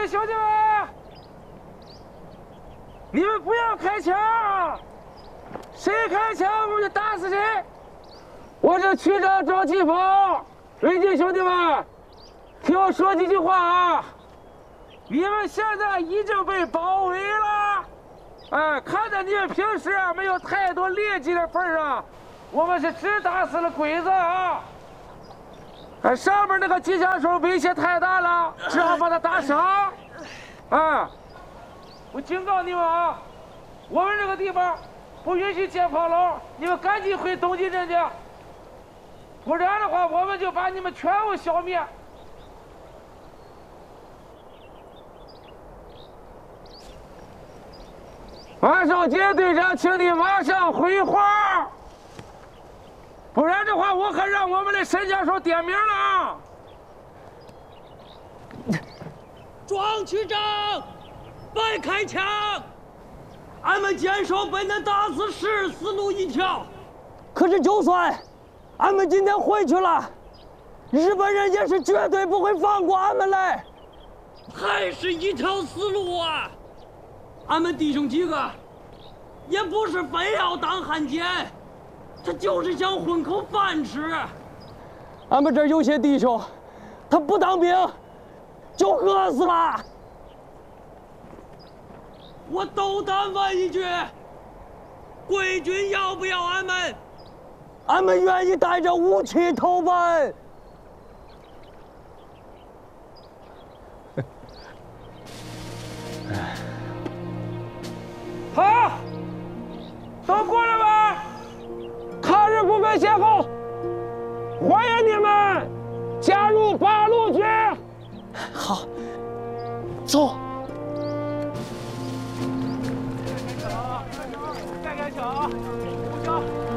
军兄弟们，你们不要开枪，谁开枪我就打死谁。我是区长赵奇峰，瑞军兄弟们，听我说几句话啊！你们现在已经被包围了，看在你们平时没有太多劣迹的份上，我们是只打死了鬼子啊！上面那个机枪手威胁太大了，只好把他打伤。我警告你们啊，我们这个地方不允许建炮楼，你们赶紧回东京镇去，不然的话，我们就把你们全部消灭。马少杰队长，请你马上回话，不然的话，我可让我们的沈教授点名了。 庄区长，别开枪！俺们坚守被恁打死是死路一条，可是就算俺们今天回去了，日本人也是绝对不会放过俺们嘞。还是一条死路啊！俺们弟兄几个也不是非要当汉奸，他就是想混口饭吃。俺们这儿有些弟兄，他不当兵就饿死了。我斗胆问一句，贵军要不要俺们？俺们愿意带着武器投奔。 好，都过来吧！抗日不分先后，欢迎你们加入八路军。 好，走。 再开枪！再开枪！呼叫！